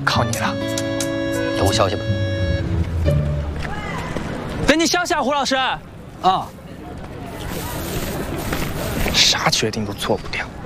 靠你了。 等我消息吧。 等你消息啊，胡老师。 啊。 啥决定都做不掉。